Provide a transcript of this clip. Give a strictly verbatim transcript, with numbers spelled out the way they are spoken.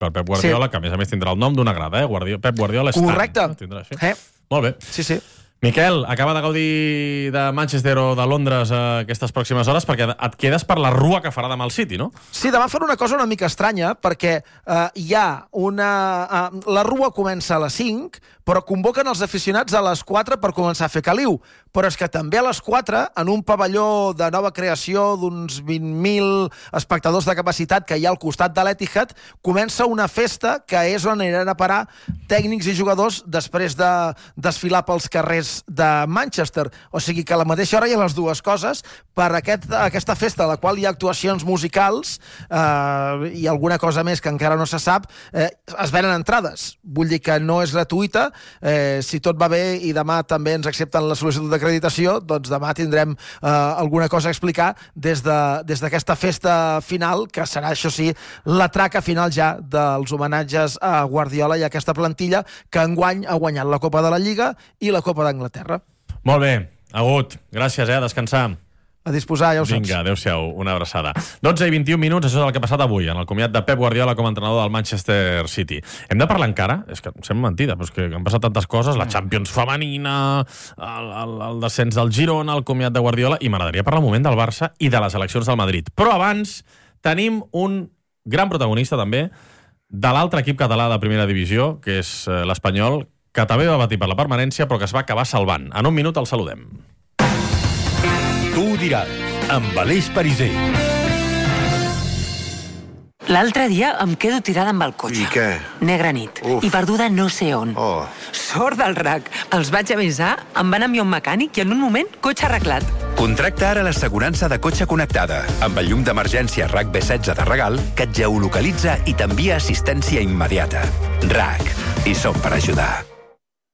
per Pep Guardiola, sí. que a més a més tindrà el nom d'una grada, eh? Guardi... Pep Guardiola Stand. Correcte. No? Tindrà així. Eh. Molt bé. Sí, sí. Miquel, acaba de gaudir de Manchester o de Londres eh, aquestes pròximes hores perquè et quedes per la rua que farà demà el City, no? Sí, demà farà una cosa una mica estranya perquè eh, hi ha una... Eh, la rua comença a les cinc, però convoquen els aficionats a les quatre per començar a fer caliu. Però és que també a les quatre, en un pavelló de nova creació d'uns vint mil espectadors de capacitat que hi ha al costat de l'Etihad, comença una festa que és on aniran a parar tècnics i jugadors després de desfilar pels carrers de Manchester. O sigui que a la mateixa hora hi ha les dues coses. Per aquest, aquesta festa, a la qual hi ha actuacions musicals eh, i alguna cosa més que encara no se sap, eh, es venen entrades. Vull dir que no és gratuïta. Eh, si tot va bé i demà també ens accepten la sol·licitud d'acreditació, doncs demà tindrem eh, alguna cosa a explicar des de, des d'aquesta festa final, que serà, això sí, la traca final ja dels homenatges a Guardiola i a aquesta plantilla que enguany ha guanyat la Copa de la Lliga i la Copa d'Anglaterra. Molt bé, Agut, gràcies, eh, a descansar. A disposar, ja ho saps. Vinga, adéu-siau, una abraçada. dotze i vint-i-un minuts, això és el que ha passat avui, en el comiat de Pep Guardiola com a entrenador del Manchester City. Hem de parlar encara? És que em sembla mentida, però és que han passat tantes coses, la Champions femenina, el, el, el descens del Girona, el comiat de Guardiola, i m'agradaria parlar un moment del Barça i de les eleccions del Madrid. Però abans tenim un gran protagonista, també, de l'altre equip català de primera divisió, que és l'Espanyol, que també va patir per la permanència, però que es va acabar salvant. En un minut el saludem. Tu ho diràs, amb Aleix Pariser. L'altre dia em quedo tirada amb el cotxe. I què? Negra nit. Uf. I perduda no sé on. Oh. Sort del R A C. Els vaig avisar, em van enviar un mecànic i en un moment, cotxe arreglat. Contracta ara l'assegurança de cotxe connectada, amb el llum d'emergència R A C B setze de regal, que et geolocalitza i t'envia assistència immediata. R A C. I som per ajudar.